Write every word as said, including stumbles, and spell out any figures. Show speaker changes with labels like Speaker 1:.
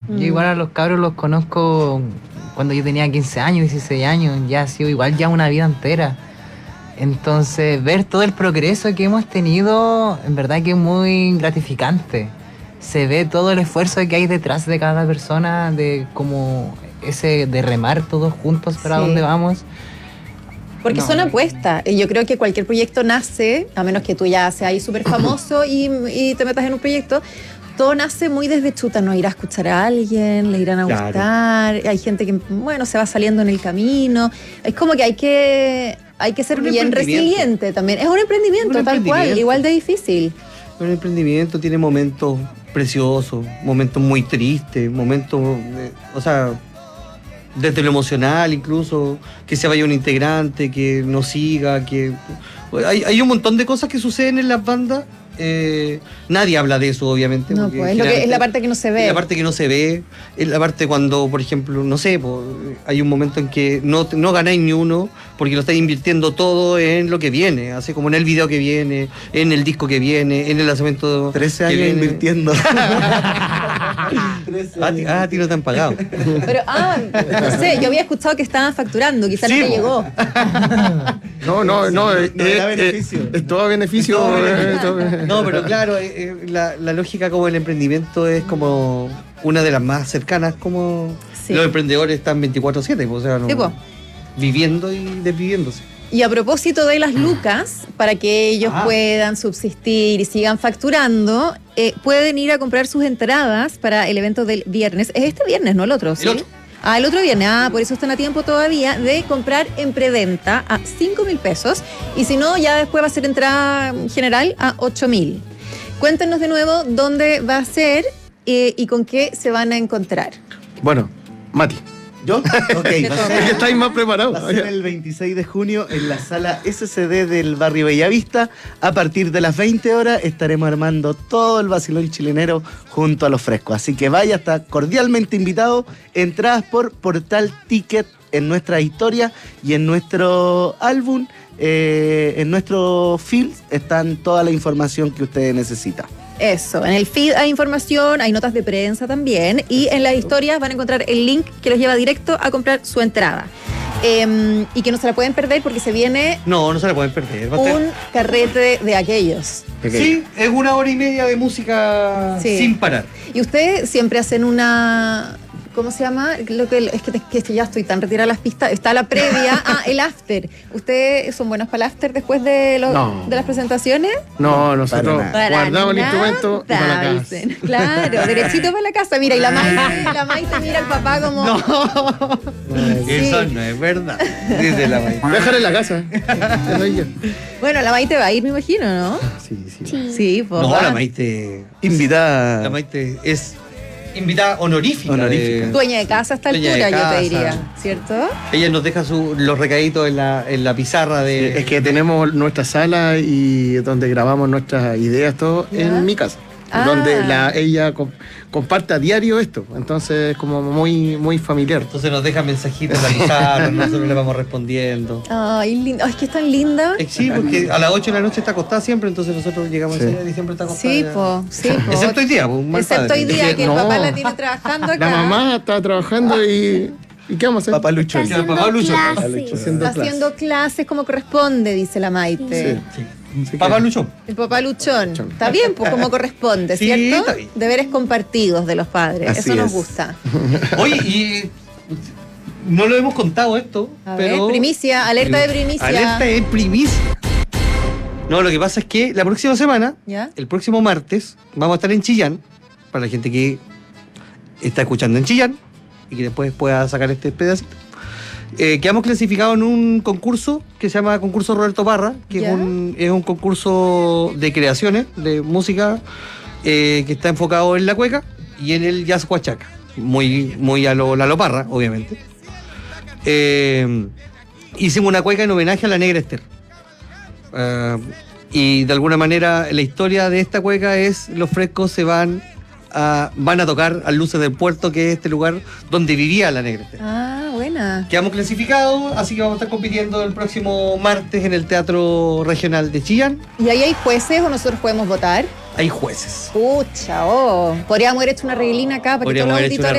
Speaker 1: Mm. Yo igual a los cabros los conozco cuando yo tenía quince años, dieciséis años, ya ha sido igual ya una vida entera. Entonces, ver todo el progreso que hemos tenido, en verdad que es muy gratificante. Se ve todo el esfuerzo que hay detrás de cada persona, de como ese de remar todos juntos para sí. donde vamos.
Speaker 2: Porque no. son apuestas. Yo creo que cualquier proyecto nace, a menos que tú ya seas ahí súper famoso y, y te metas en un proyecto, todo nace muy desde chuta, no ir a escuchar a alguien, le irán a claro. gustar, hay gente que, bueno, se va saliendo en el camino. Es como que hay que, hay que ser bien resiliente también. Es un emprendimiento, un tal emprendimiento. cual, igual de difícil.
Speaker 3: Un emprendimiento tiene momentos preciosos, momentos muy tristes, momentos, de, o sea... desde lo emocional incluso, que se vaya un integrante, que no siga, que... Hay, hay un montón de cosas que suceden en las bandas, eh, nadie habla de eso obviamente.
Speaker 2: No, pues, es, lo que, es la parte que no se ve.
Speaker 3: Es la parte que no se ve, es la parte cuando, por ejemplo, no sé, pues, hay un momento en que no, no ganáis ni uno, porque lo estáis invirtiendo todo en lo que viene, así como en el video que viene, en el disco que viene, en el lanzamiento
Speaker 4: trece años viene. Invirtiendo.
Speaker 3: Ah, ah, a ti no te han pagado.
Speaker 2: Pero, ah, no sé, yo había escuchado que estaban facturando, quizás sí, no te llegó.
Speaker 4: No, no, no, es, no es, beneficio. Es, es todo beneficio. Es todo beneficio.
Speaker 3: No, pero claro, eh, la, la lógica como el emprendimiento es como una de las más cercanas, como sí. los emprendedores están veinticuatro siete, o sea, no, sí, viviendo y desviviéndose.
Speaker 2: Y a propósito de las lucas, para que ellos ah. puedan subsistir y sigan facturando, eh, pueden ir a comprar sus entradas para el evento del viernes. Es este viernes, ¿no? El otro, ¿sí?
Speaker 3: El otro.
Speaker 2: Ah, el otro viernes. Ah, por eso están a tiempo todavía de comprar en preventa a cinco mil pesos. Y si no, ya después va a ser entrada general a ocho mil. Cuéntenos de nuevo dónde va a ser eh, y con qué se van a encontrar.
Speaker 4: Bueno, Mati.
Speaker 3: ¿Yo? Ok.
Speaker 4: Porque estáis más preparados.
Speaker 5: Va a ser el veintiséis de junio en la sala S C D del barrio Bellavista. A partir de las veinte horas estaremos armando todo el vacilón chilenero junto a Los Frescos. Así que vaya, está cordialmente invitado. Entradas por Portal Ticket en nuestra historia y en nuestro álbum, eh, en nuestro feed, están toda la información que usted necesita.
Speaker 2: Eso, en el feed hay información, hay notas de prensa también y en las historias van a encontrar el link que los lleva directo a comprar su entrada. Eh, y que no se la pueden perder porque se viene...
Speaker 3: No, no se la pueden perder.
Speaker 2: Un carrete de aquellos.
Speaker 3: Sí, es una hora y media de música sí. sin parar.
Speaker 2: Y ustedes siempre hacen una... ¿Cómo se llama? Lo que, es que, que, que ya estoy tan retirada de las pistas. Está la previa. Ah, el after. ¿Ustedes son buenos para el after después de, lo,
Speaker 4: no.
Speaker 2: de las presentaciones?
Speaker 4: No, nosotros
Speaker 2: para
Speaker 4: guardamos
Speaker 2: nada,
Speaker 4: el instrumento y para la casa.
Speaker 2: Dicen. Claro, derechito para la casa. Mira, y la Maite, la Maite mira al papá como...
Speaker 3: No, sí. Eso no es verdad. Dice la Maite.
Speaker 4: Déjale en la casa.
Speaker 2: Bueno, la Maite va a ir, me imagino, ¿no?
Speaker 4: Sí, sí.
Speaker 2: Sí, sí pues,
Speaker 3: no, la Maite...
Speaker 5: Invitada.
Speaker 3: La Maite es... invitada honorífica.
Speaker 2: honorífica. De, Dueña de casa a esta altura, yo te diría, ¿cierto?
Speaker 3: Ella nos deja su, los recaditos en la, en la pizarra de...
Speaker 4: Sí, es que tenemos nuestra sala y donde grabamos nuestras ideas, todo ¿ya? En mi casa. Ah. Donde la, ella comp comparte a diario esto, entonces es como muy, muy familiar.
Speaker 3: Entonces nos deja mensajitos en la pizarra, nosotros le vamos respondiendo.
Speaker 2: Ay, linda. Ay, es que es tan linda.
Speaker 3: Eh, sí, porque a las ocho de la noche está acostada siempre, entonces nosotros llegamos sí. a esa y siempre está acostada.
Speaker 2: Sí, po, sí, po.
Speaker 3: Excepto hoy día, un mal
Speaker 2: Excepto
Speaker 3: padre.
Speaker 2: hoy día, que no. el papá la tiene trabajando acá.
Speaker 4: La mamá está trabajando y... ¿Y qué vamos a hacer?
Speaker 5: Papá Lucho.
Speaker 6: Está haciendo,
Speaker 3: Papá Lucho.
Speaker 6: clases.
Speaker 4: Haciendo,
Speaker 2: está haciendo clases como corresponde, dice la Maite.
Speaker 4: Sí,
Speaker 3: sí. Sí, papá Luchón.
Speaker 2: El papá Luchón. Está bien, pues como corresponde,
Speaker 3: sí,
Speaker 2: ¿cierto?
Speaker 3: Está bien.
Speaker 2: Deberes compartidos de los padres.
Speaker 5: Así
Speaker 2: Eso nos
Speaker 5: es.
Speaker 2: gusta.
Speaker 3: Oye, y no lo hemos contado esto,
Speaker 2: a
Speaker 3: pero...
Speaker 2: ver, primicia, alerta de primicia.
Speaker 3: Alerta de primicia. No, lo que pasa es que la próxima semana,
Speaker 2: ¿ya?
Speaker 3: El próximo martes, vamos a estar en Chillán, para la gente que está escuchando en Chillán y que después pueda sacar este pedacito. Eh, quedamos clasificados en un concurso que se llama Concurso Roberto Parra, que es un, es un concurso de creaciones, de música, eh, que está enfocado en la cueca y en el jazz huachaca, muy, muy a lo Lalo Parra, obviamente. Eh, hicimos una cueca en homenaje a la Negra Esther. Uh, y de alguna manera la historia de esta cueca es: Los Frescos se van a, van a tocar a Luces del Puerto, que es este lugar donde vivía la Negra Esther.
Speaker 2: Ah, buena.
Speaker 3: Quedamos clasificados, así que vamos a estar compitiendo el próximo martes en el Teatro Regional de Chillán.
Speaker 2: ¿Y ahí hay jueces o nosotros podemos votar?
Speaker 3: Hay jueces.
Speaker 2: Pucha, oh. Podríamos haber hecho una reglina acá para que todos los auditores